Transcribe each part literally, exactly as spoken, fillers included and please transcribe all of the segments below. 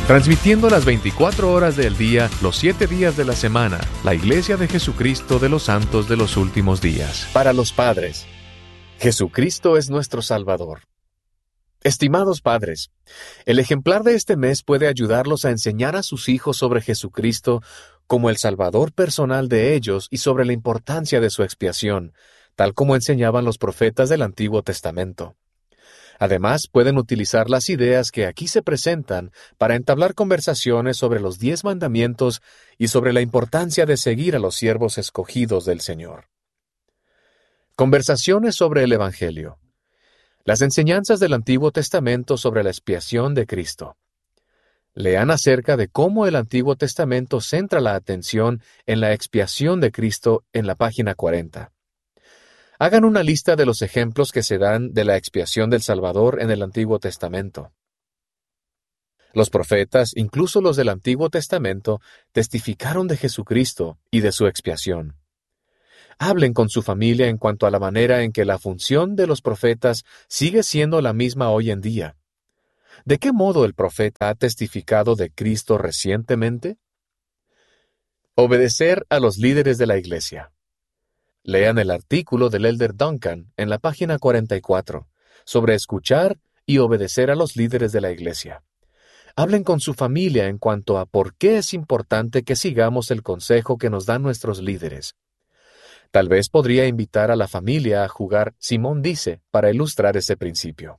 Transmitiendo las veinticuatro horas del día, los siete días de la semana, la Iglesia de Jesucristo de los Santos de los Últimos Días. Para los padres, Jesucristo es nuestro Salvador. Estimados padres, el ejemplar de este mes puede ayudarlos a enseñar a sus hijos sobre Jesucristo como el Salvador personal de ellos y sobre la importancia de su expiación, tal como enseñaban los profetas del Antiguo Testamento. Además, pueden utilizar las ideas que aquí se presentan para entablar conversaciones sobre los diez mandamientos y sobre la importancia de seguir a los siervos escogidos del Señor. Conversaciones sobre el Evangelio. Las enseñanzas del Antiguo Testamento sobre la expiación de Cristo. Lean acerca de cómo el Antiguo Testamento centra la atención en la expiación de Cristo en la página cuarenta. Hagan una lista de los ejemplos que se dan de la expiación del Salvador en el Antiguo Testamento. Los profetas, incluso los del Antiguo Testamento, testificaron de Jesucristo y de su expiación. Hablen con su familia en cuanto a la manera en que la función de los profetas sigue siendo la misma hoy en día. ¿De qué modo el profeta ha testificado de Cristo recientemente? Obedecer a los líderes de la Iglesia. Lean el artículo del Elder Duncan en la página cuarenta y cuatro sobre escuchar y obedecer a los líderes de la Iglesia. Hablen con su familia en cuanto a por qué es importante que sigamos el consejo que nos dan nuestros líderes. Tal vez podría invitar a la familia a jugar Simón dice para ilustrar ese principio.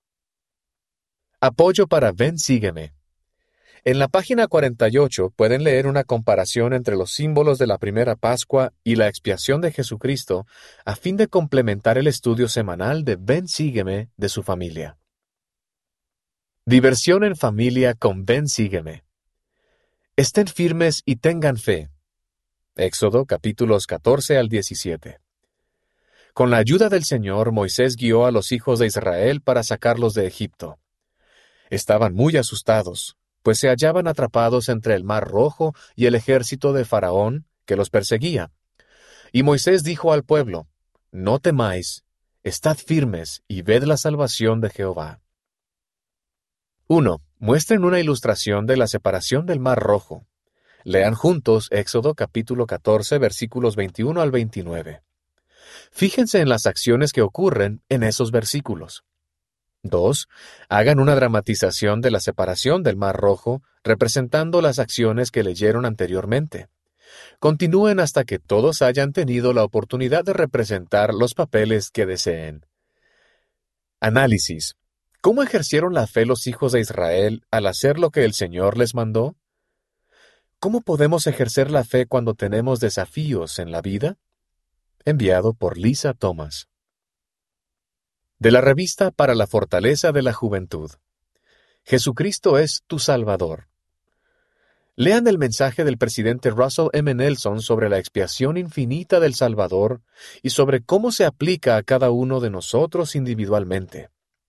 Apoyo para Ven Sígueme. En la página cuarenta y ocho pueden leer una comparación entre los símbolos de la primera Pascua y la expiación de Jesucristo a fin de complementar el estudio semanal de Ven Sígueme de su familia. Diversión en familia con Ven Sígueme. Estén firmes y tengan fe. Éxodo capítulos catorce al diecisiete. Con la ayuda del Señor, Moisés guió a los hijos de Israel para sacarlos de Egipto. Estaban muy asustados, pues se hallaban atrapados entre el Mar Rojo y el ejército de Faraón, que los perseguía. Y Moisés dijo al pueblo, «No temáis, estad firmes y ved la salvación de Jehová». uno. Muestren una ilustración de la separación del Mar Rojo. Lean juntos Éxodo capítulo catorce, versículos veintiuno al veintinueve. Fíjense en las acciones que ocurren en esos versículos. dos. Hagan una dramatización de la separación del Mar Rojo, representando las acciones que leyeron anteriormente. Continúen hasta que todos hayan tenido la oportunidad de representar los papeles que deseen. Análisis. ¿Cómo ejercieron la fe los hijos de Israel al hacer lo que el Señor les mandó? ¿Cómo podemos ejercer la fe cuando tenemos desafíos en la vida? Enviado por Lisa Thomas. De la revista para la fortaleza de la juventud. Jesucristo es tu Salvador. Lean el mensaje del presidente Russell M. Nelson sobre la expiación infinita del Salvador y sobre cómo se aplica a cada uno de nosotros individualmente.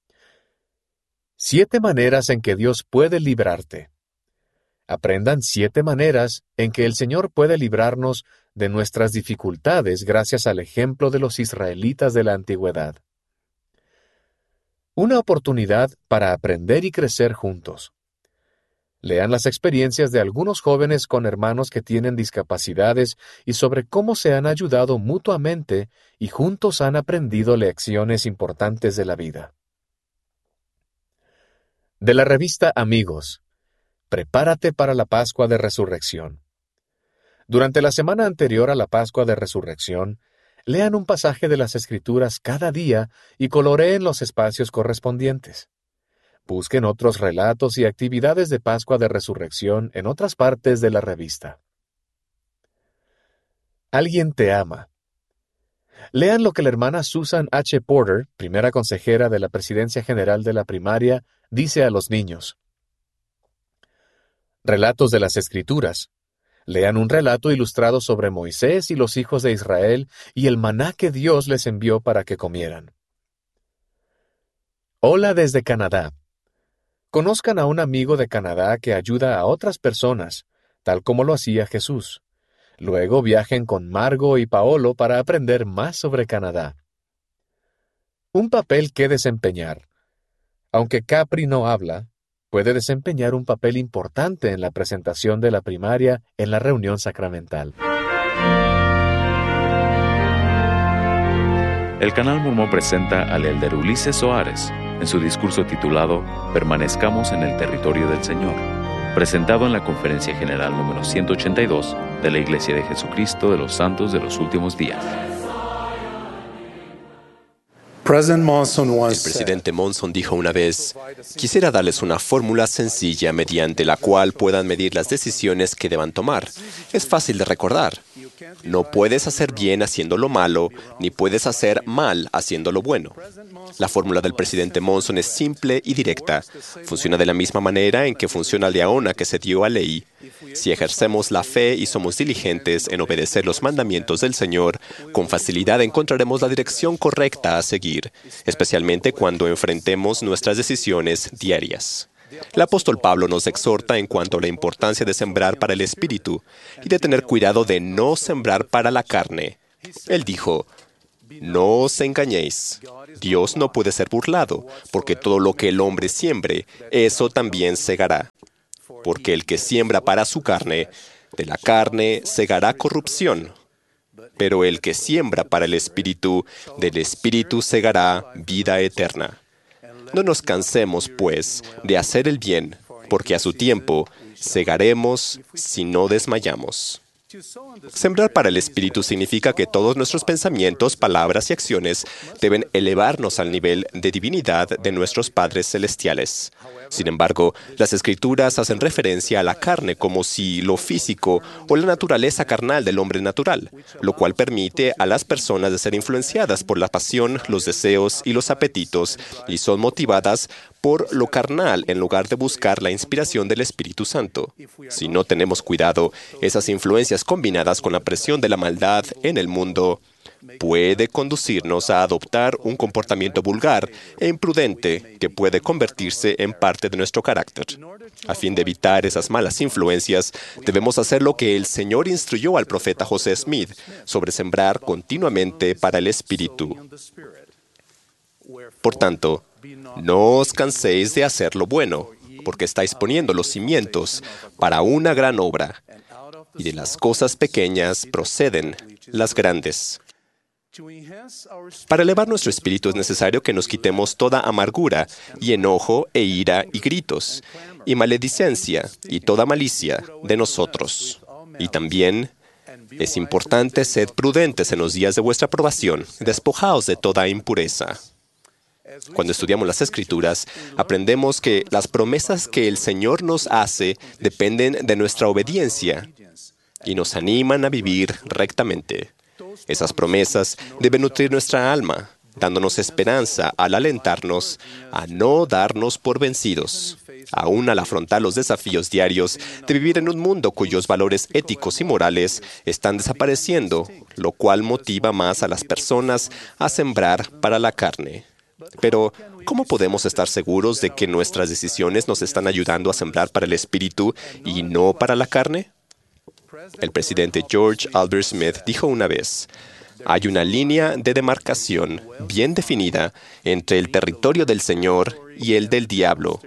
Siete maneras en que Dios puede librarte. Aprendan siete maneras en que el Señor puede librarnos de nuestras dificultades gracias al ejemplo de los israelitas de la antigüedad. Una oportunidad para aprender y crecer juntos. Lean las experiencias de algunos jóvenes con hermanos que tienen discapacidades y sobre cómo se han ayudado mutuamente y juntos han aprendido lecciones importantes de la vida. De la revista Amigos. Prepárate para la Pascua de Resurrección. Durante la semana anterior a la Pascua de Resurrección, lean un pasaje de las Escrituras cada día y coloreen los espacios correspondientes. Busquen otros relatos y actividades de Pascua de Resurrección en otras partes de la revista. Alguien te ama. Lean lo que la hermana Susan H. Porter, primera consejera de la Presidencia General de la Primaria, dice a los niños. Relatos de las Escrituras. Lean un relato ilustrado sobre Moisés y los hijos de Israel y el maná que Dios les envió para que comieran. Hola desde Canadá. Conozcan a un amigo de Canadá que ayuda a otras personas, tal como lo hacía Jesús. Luego viajen con Margo y Paolo para aprender más sobre Canadá. Un papel que desempeñar. Aunque Capri no habla, puede desempeñar un papel importante en la presentación de la primaria en la reunión sacramental. El Canal Mormón presenta al elder Ulises Soares en su discurso titulado Permanezcamos en el territorio del Señor, presentado en la Conferencia General número ciento ochenta y dos de la Iglesia de Jesucristo de los Santos de los Últimos Días. El presidente Monson dijo una vez, quisiera darles una fórmula sencilla mediante la cual puedan medir las decisiones que deban tomar. Es fácil de recordar. No puedes hacer bien haciendo lo malo, ni puedes hacer mal haciendo lo bueno. La fórmula del presidente Monson es simple y directa. Funciona de la misma manera en que funciona la leona que se dio a Leí. Si ejercemos la fe y somos diligentes en obedecer los mandamientos del Señor, con facilidad encontraremos la dirección correcta a seguir, especialmente cuando enfrentemos nuestras decisiones diarias. El apóstol Pablo nos exhorta en cuanto a la importancia de sembrar para el Espíritu y de tener cuidado de no sembrar para la carne. Él dijo, no os engañéis. Dios no puede ser burlado, porque todo lo que el hombre siembre, eso también segará. Porque el que siembra para su carne, de la carne segará corrupción. Pero el que siembra para el Espíritu, del Espíritu segará vida eterna. No nos cansemos, pues, de hacer el bien, porque a su tiempo segaremos si no desmayamos. Sembrar para el Espíritu significa que todos nuestros pensamientos, palabras y acciones deben elevarnos al nivel de divinidad de nuestros padres celestiales. Sin embargo, las Escrituras hacen referencia a la carne como si lo físico o la naturaleza carnal del hombre natural, lo cual permite a las personas de ser influenciadas por la pasión, los deseos y los apetitos, y son motivadas por lo carnal en lugar de buscar la inspiración del Espíritu Santo. Si no tenemos cuidado, esas influencias combinadas con la presión de la maldad en el mundo puede conducirnos a adoptar un comportamiento vulgar e imprudente que puede convertirse en parte de nuestro carácter. A fin de evitar esas malas influencias, debemos hacer lo que el Señor instruyó al profeta José Smith sobre sembrar continuamente para el Espíritu. Por tanto, no os canséis de hacer lo bueno, porque estáis poniendo los cimientos para una gran obra, y de las cosas pequeñas proceden las grandes. Para elevar nuestro espíritu es necesario que nos quitemos toda amargura y enojo e ira y gritos, y maledicencia y toda malicia de nosotros. Y también es importante ser prudentes en los días de vuestra probación, despojaos de toda impureza. Cuando estudiamos las Escrituras, aprendemos que las promesas que el Señor nos hace dependen de nuestra obediencia y nos animan a vivir rectamente. Esas promesas deben nutrir nuestra alma, dándonos esperanza al alentarnos a no darnos por vencidos, aún al afrontar los desafíos diarios de vivir en un mundo cuyos valores éticos y morales están desapareciendo, lo cual motiva más a las personas a sembrar para la carne. Pero, ¿cómo podemos estar seguros de que nuestras decisiones nos están ayudando a sembrar para el Espíritu y no para la carne? El presidente George Albert Smith dijo una vez, hay una línea de demarcación bien definida entre el territorio del Señor y el del diablo.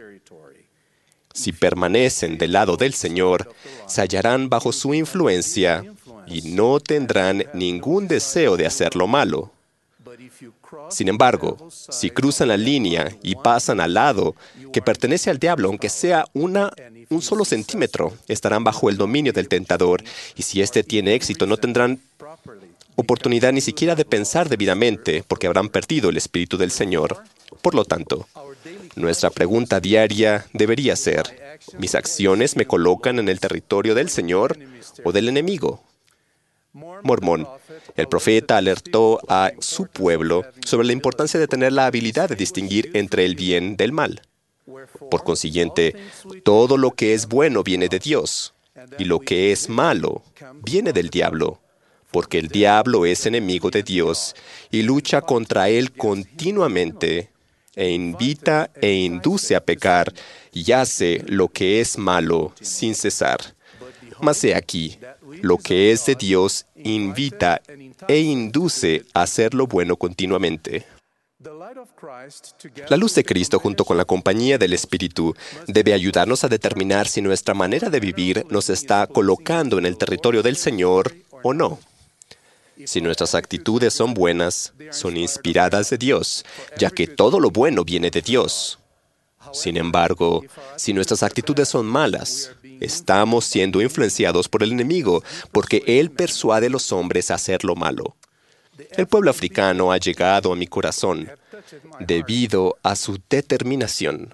Si permanecen del lado del Señor, se hallarán bajo su influencia y no tendrán ningún deseo de hacer lo malo. Sin embargo, si cruzan la línea y pasan al lado que pertenece al diablo, aunque sea una, un solo centímetro, estarán bajo el dominio del tentador, y si éste tiene éxito, no tendrán oportunidad ni siquiera de pensar debidamente, porque habrán perdido el Espíritu del Señor. Por lo tanto, nuestra pregunta diaria debería ser, ¿mis acciones me colocan en el territorio del Señor o del enemigo? Mormón, el profeta alertó a su pueblo sobre la importancia de tener la habilidad de distinguir entre el bien del mal. Por consiguiente, todo lo que es bueno viene de Dios, y lo que es malo viene del diablo, porque el diablo es enemigo de Dios y lucha contra él continuamente, e invita e induce a pecar, y hace lo que es malo sin cesar. Mas he aquí, lo que es de Dios invita e induce a hacer lo bueno continuamente. La luz de Cristo junto con la compañía del Espíritu debe ayudarnos a determinar si nuestra manera de vivir nos está colocando en el territorio del Señor o no. Si nuestras actitudes son buenas, son inspiradas de Dios, ya que todo lo bueno viene de Dios. Sin embargo, si nuestras actitudes son malas, estamos siendo influenciados por el enemigo, porque él persuade a los hombres a hacer lo malo. El pueblo africano ha llegado a mi corazón debido a su determinación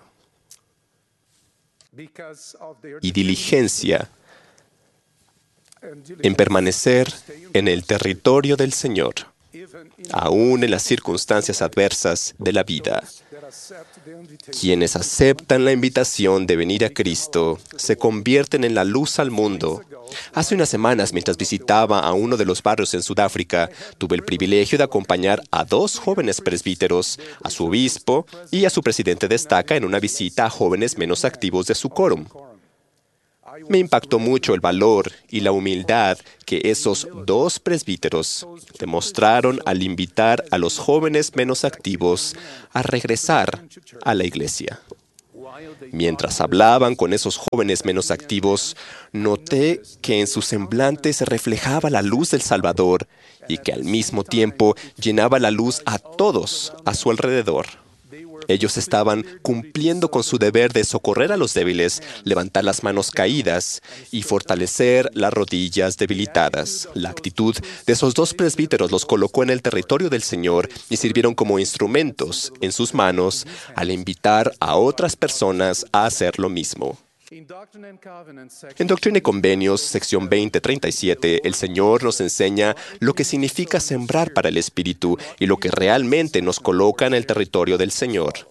y diligencia en permanecer en el territorio del Señor, aún en las circunstancias adversas de la vida. Quienes aceptan la invitación de venir a Cristo se convierten en la luz al mundo. Hace unas semanas, mientras visitaba a uno de los barrios en Sudáfrica, tuve el privilegio de acompañar a dos jóvenes presbíteros, a su obispo y a su presidente de estaca en una visita a jóvenes menos activos de su quórum. Me impactó mucho el valor y la humildad que esos dos presbíteros demostraron al invitar a los jóvenes menos activos a regresar a la iglesia. Mientras hablaban con esos jóvenes menos activos, noté que en sus semblantes se reflejaba la luz del Salvador y que al mismo tiempo llenaba la luz a todos a su alrededor. Ellos estaban cumpliendo con su deber de socorrer a los débiles, levantar las manos caídas y fortalecer las rodillas debilitadas. La actitud de esos dos presbíteros los colocó en el territorio del Señor y sirvieron como instrumentos en sus manos al invitar a otras personas a hacer lo mismo. En Doctrina y Convenios, sección veinte treinta y siete, el Señor nos enseña lo que significa sembrar para el Espíritu y lo que realmente nos coloca en el territorio del Señor.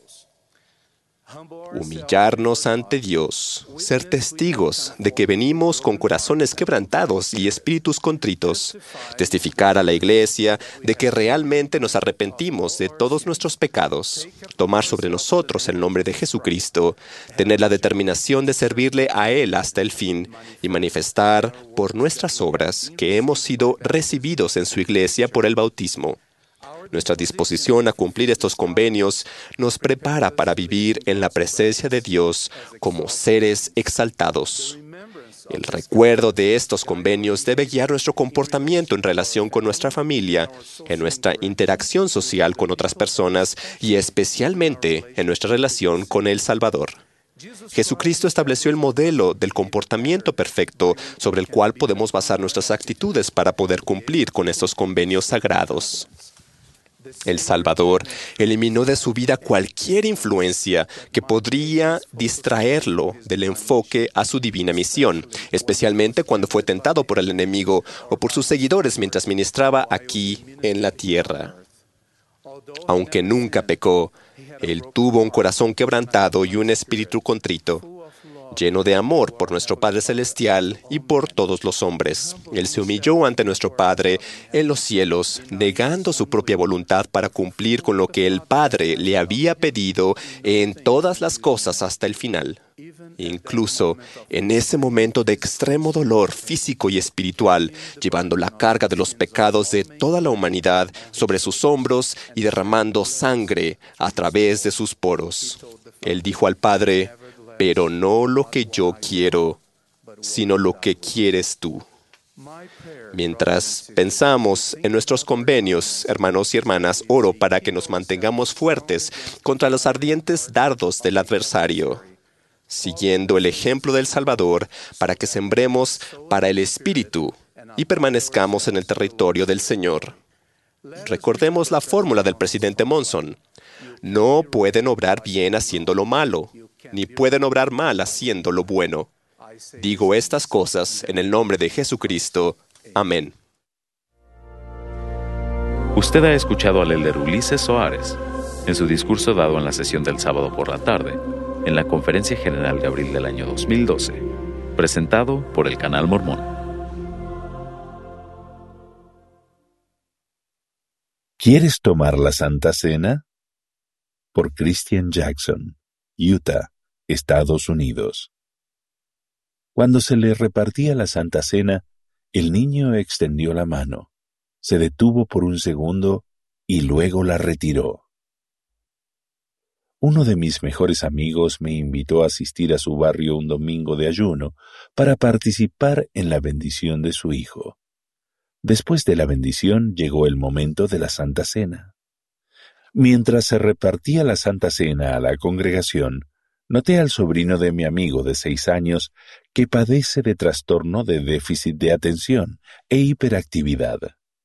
Humillarnos ante Dios, ser testigos de que venimos con corazones quebrantados y espíritus contritos, testificar a la iglesia de que realmente nos arrepentimos de todos nuestros pecados, tomar sobre nosotros el nombre de Jesucristo, tener la determinación de servirle a Él hasta el fin y manifestar por nuestras obras que hemos sido recibidos en su iglesia por el bautismo. Nuestra disposición a cumplir estos convenios nos prepara para vivir en la presencia de Dios como seres exaltados. El recuerdo de estos convenios debe guiar nuestro comportamiento en relación con nuestra familia, en nuestra interacción social con otras personas y especialmente en nuestra relación con el Salvador. Jesucristo estableció el modelo del comportamiento perfecto sobre el cual podemos basar nuestras actitudes para poder cumplir con estos convenios sagrados. El Salvador eliminó de su vida cualquier influencia que podría distraerlo del enfoque a su divina misión, especialmente cuando fue tentado por el enemigo o por sus seguidores mientras ministraba aquí en la tierra. Aunque nunca pecó, Él tuvo un corazón quebrantado y un espíritu contrito, lleno de amor por nuestro Padre Celestial y por todos los hombres. Él se humilló ante nuestro Padre en los cielos, negando su propia voluntad para cumplir con lo que el Padre le había pedido en todas las cosas hasta el final. Incluso en ese momento de extremo dolor físico y espiritual, llevando la carga de los pecados de toda la humanidad sobre sus hombros y derramando sangre a través de sus poros. Él dijo al Padre: pero no lo que yo quiero, sino lo que quieres tú. Mientras pensamos en nuestros convenios, hermanos y hermanas, oro para que nos mantengamos fuertes contra los ardientes dardos del adversario, siguiendo el ejemplo del Salvador, para que sembremos para el Espíritu y permanezcamos en el territorio del Señor. Recordemos la fórmula del presidente Monson: no pueden obrar bien haciendo lo malo, ni pueden obrar mal haciendo lo bueno. Digo estas cosas en el nombre de Jesucristo. Amén. Usted ha escuchado al elder Ulises Soares en su discurso dado en la sesión del sábado por la tarde, en la Conferencia General de abril del año dos mil doce, presentado por el Canal Mormón. ¿Quieres tomar la Santa Cena? Por Christian Jackson, Utah, Estados Unidos. Cuando se le repartía la Santa Cena, el niño extendió la mano, se detuvo por un segundo y luego la retiró. Uno de mis mejores amigos me invitó a asistir a su barrio un domingo de ayuno para participar en la bendición de su hijo. Después de la bendición llegó el momento de la Santa Cena. Mientras se repartía la Santa Cena a la congregación, noté al sobrino de mi amigo de seis años que padece de trastorno de déficit de atención e hiperactividad.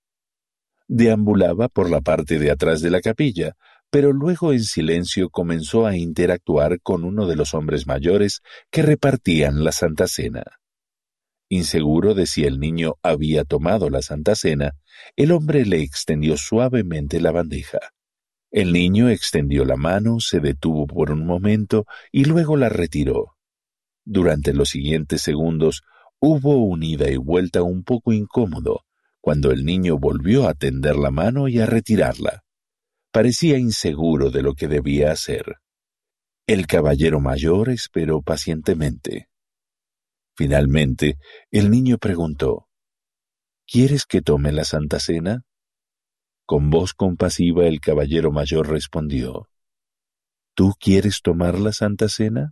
Deambulaba por la parte de atrás de la capilla, pero luego en silencio comenzó a interactuar con uno de los hombres mayores que repartían la Santa Cena. Inseguro de si el niño había tomado la Santa Cena, el hombre le extendió suavemente la bandeja. El niño extendió la mano, se detuvo por un momento y luego la retiró. Durante los siguientes segundos hubo un ida y vuelta un poco incómodo, cuando el niño volvió a tender la mano y a retirarla. Parecía inseguro de lo que debía hacer. El caballero mayor esperó pacientemente. Finalmente, el niño preguntó: ¿Quieres que tome la Santa Cena? Con voz compasiva el caballero mayor respondió: ¿Tú quieres tomar la Santa Cena?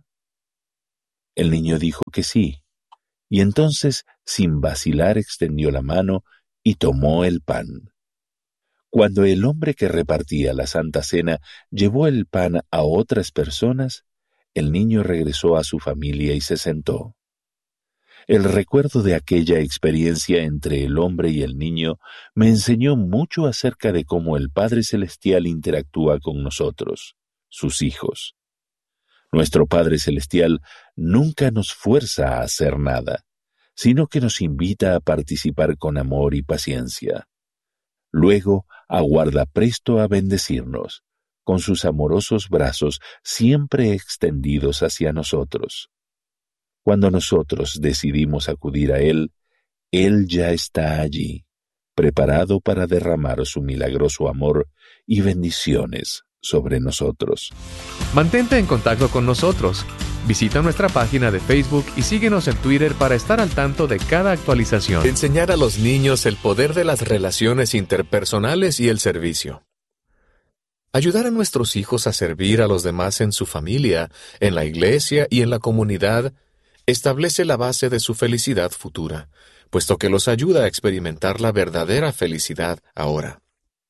El niño dijo que sí, y entonces, sin vacilar, extendió la mano y tomó el pan. Cuando el hombre que repartía la Santa Cena llevó el pan a otras personas, el niño regresó a su familia y se sentó. El recuerdo de aquella experiencia entre el hombre y el niño me enseñó mucho acerca de cómo el Padre Celestial interactúa con nosotros, sus hijos. Nuestro Padre Celestial nunca nos fuerza a hacer nada, sino que nos invita a participar con amor y paciencia. Luego aguarda presto a bendecirnos, con sus amorosos brazos siempre extendidos hacia nosotros. Cuando nosotros decidimos acudir a Él, Él ya está allí, preparado para derramar su milagroso amor y bendiciones sobre nosotros. Mantente en contacto con nosotros. Visita nuestra página de Facebook y síguenos en Twitter para estar al tanto de cada actualización. Enseñar a los niños el poder de las relaciones interpersonales y el servicio. Ayudar a nuestros hijos a servir a los demás en su familia, en la iglesia y en la comunidad establece la base de su felicidad futura, puesto que los ayuda a experimentar la verdadera felicidad ahora.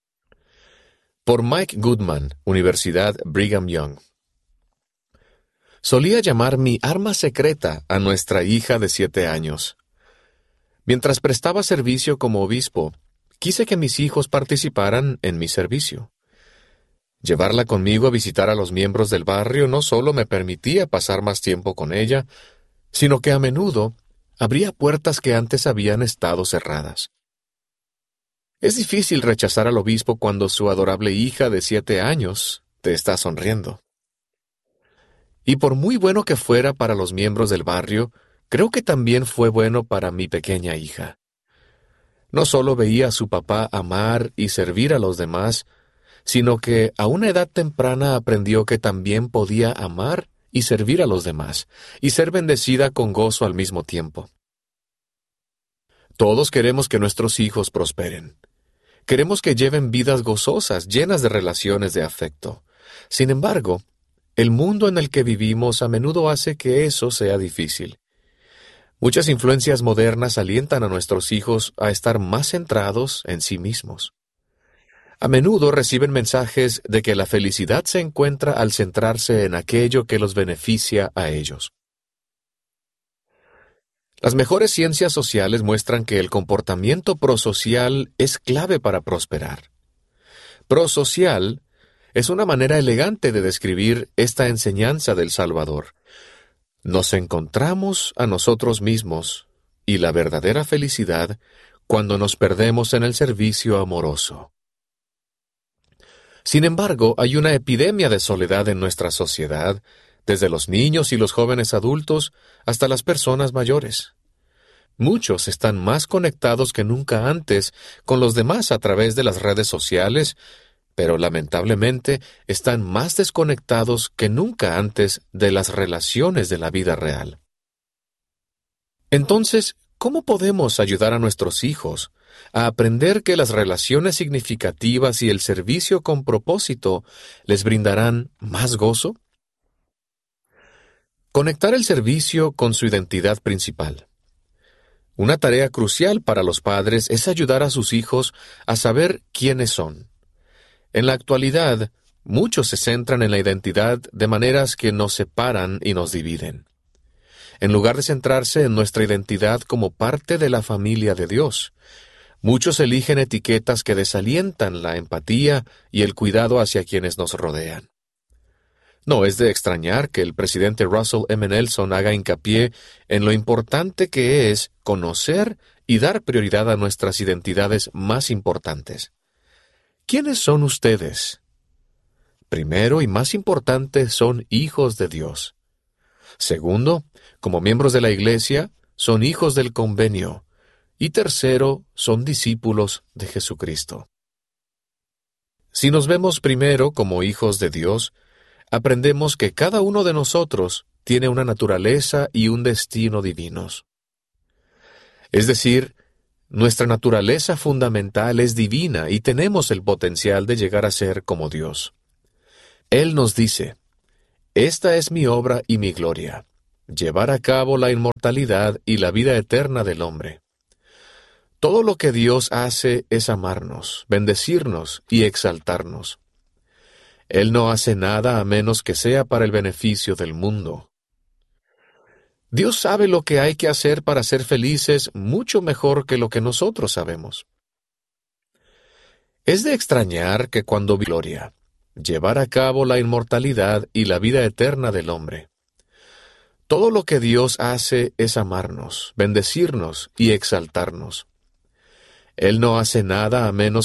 Por Mike Goodman, Universidad Brigham Young. Solía llamar mi arma secreta a nuestra hija de siete años. Mientras prestaba servicio como obispo, quise que mis hijos participaran en mi servicio. Llevarla conmigo a visitar a los miembros del barrio no solo me permitía pasar más tiempo con ella, sino que a menudo abría puertas que antes habían estado cerradas. Es difícil rechazar al obispo cuando su adorable hija de siete años te está sonriendo. Y por muy bueno que fuera para los miembros del barrio, creo que también fue bueno para mi pequeña hija. No solo veía a su papá amar y servir a los demás, sino que a una edad temprana aprendió que también podía amar y servir a los demás, y ser bendecida con gozo al mismo tiempo. Todos queremos que nuestros hijos prosperen. Queremos que lleven vidas gozosas, llenas de relaciones de afecto. Sin embargo, el mundo en el que vivimos a menudo hace que eso sea difícil. Muchas influencias modernas alientan a nuestros hijos a estar más centrados en sí mismos. A menudo reciben mensajes de que la felicidad se encuentra al centrarse en aquello que los beneficia a ellos. Las mejores ciencias sociales muestran que el comportamiento prosocial es clave para prosperar. Prosocial es una manera elegante de describir esta enseñanza del Salvador. Nos encontramos a nosotros mismos y la verdadera felicidad cuando nos perdemos en el servicio amoroso. Sin embargo, hay una epidemia de soledad en nuestra sociedad, desde los niños y los jóvenes adultos hasta las personas mayores. Muchos están más conectados que nunca antes con los demás a través de las redes sociales, pero lamentablemente están más desconectados que nunca antes de las relaciones de la vida real. Entonces, ¿Cómo podemos ayudar a nuestros hijos a aprender que las relaciones significativas y el servicio con propósito les brindarán más gozo? Conectar el servicio con su identidad principal. Una tarea crucial para los padres es ayudar a sus hijos a saber quiénes son. En la actualidad, muchos se centran en la identidad de maneras que nos separan y nos dividen, en lugar de centrarse en nuestra identidad como parte de la familia de Dios. Muchos eligen etiquetas que desalientan la empatía y el cuidado hacia quienes nos rodean. No es de extrañar que el presidente Russell M. Nelson haga hincapié en lo importante que es conocer y dar prioridad a nuestras identidades más importantes. ¿Quiénes son ustedes? Primero y más importante, son hijos de Dios. Segundo, como miembros de la Iglesia, son hijos del convenio. Y tercero, son discípulos de Jesucristo. Si nos vemos primero como hijos de Dios, aprendemos que cada uno de nosotros tiene una naturaleza y un destino divinos. Es decir, nuestra naturaleza fundamental es divina y tenemos el potencial de llegar a ser como Dios. Él nos dice: «Esta es mi obra y mi gloria, llevar a cabo la inmortalidad y la vida eterna del hombre». Todo lo que Dios hace es amarnos, bendecirnos y exaltarnos. Él no hace nada a menos que sea para el beneficio del mundo. Dios sabe lo que hay que hacer para ser felices mucho mejor que lo que nosotros sabemos. Es de extrañar que cuando vi gloria, llevar a cabo la inmortalidad y la vida eterna del hombre. Todo lo que Dios hace es amarnos, bendecirnos y exaltarnos. Él no hace nada a menos